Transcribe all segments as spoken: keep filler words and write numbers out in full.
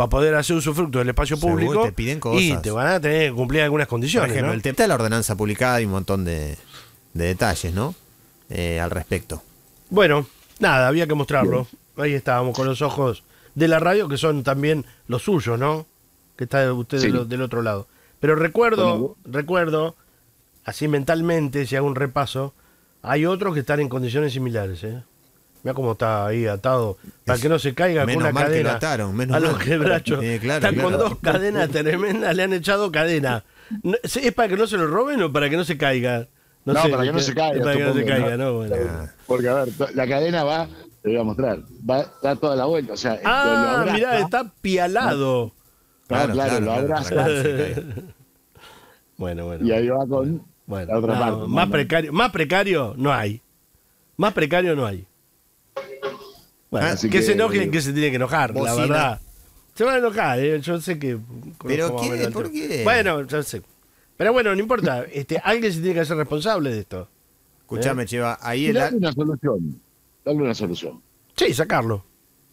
para poder hacer usufructo del espacio Seguro, público. te piden cosas. Y te van a tener que cumplir algunas condiciones. Por ejemplo, ¿no? el tema de la ordenanza publicada y un montón de, de detalles, ¿no? Eh, al respecto. Bueno, nada, había que mostrarlo. Ahí estábamos con los ojos de la radio, que son también los suyos, ¿no? Que está usted Sí. del, del otro lado. Pero recuerdo, Bueno, recuerdo, así mentalmente, si hago un repaso, hay otros que están en condiciones similares, ¿eh? Mira cómo está ahí atado, para que no se caiga Menos con una mal que lo cadena. ataron, menos a los mal. quebrachos. Eh, claro, Está con claro. dos cadenas tremendas, le han echado cadena. No, ¿es para que no se lo roben o para que no se caiga? No, para que no se caiga, Es para que no se supongo, caiga, ¿no? ¿no? Bueno. Porque, a ver, to- la cadena va, te voy a mostrar, va da toda la vuelta. O sea, lo- lo Ah, abraza. mirá, está pialado. Claro, claro, lo claro, abraza. para que no se caiga. Bueno, bueno. Y ahí va con Bueno, la otra no, parte. más ¿no? precario, más precario no hay. Más precario no hay. Bueno, Así que, que- se enoje, que se tiene que enojar, la Bocina. verdad. Se van a enojar, ¿eh? Yo sé que. ¿Pero conozco más o qué? menos el ¿Por tema. qué? Bueno, yo sé. Pero bueno, no importa. Este, alguien se tiene que hacer responsable de esto. Escuchame, Cheva, ahí Y el... Dale una solución. Dale una solución. Sí, sacarlo.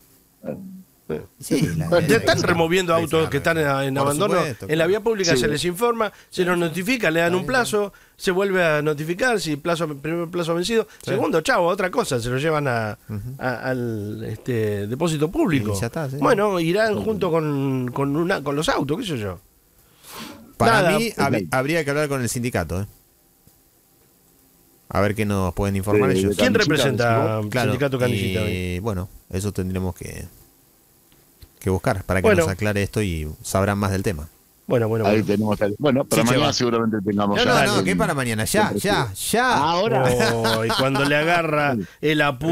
Sí, la- Ya están la- removiendo la- autos que están en, en Por abandono. supuesto, En la claro. vía pública Sí. se les informa, se los notifica, le dan un plazo, se vuelve a notificar, si plazo primer plazo vencido, segundo, chavo, otra cosa, se lo llevan a, a- al este, depósito público. Y ya está, sí. Bueno, irán junto con, con, una, con los autos, qué sé yo. Para Nada, mí ok. hab- habría que hablar con el sindicato, ¿eh? A ver qué nos pueden informar Eh, ellos. ¿Quién Canillita, representa al Claro, sindicato Canillita hoy? y bueno, eso tendremos que, que buscar para que Bueno. nos aclare esto y sabrán más del tema. Bueno, bueno, Ahí bueno. tenemos. el- Bueno, para Sí, mañana Cheva. seguramente tengamos No, ya no, no, el- que para mañana, ya, ya, ya. Ahora. Oh, y cuando le agarra el apuro.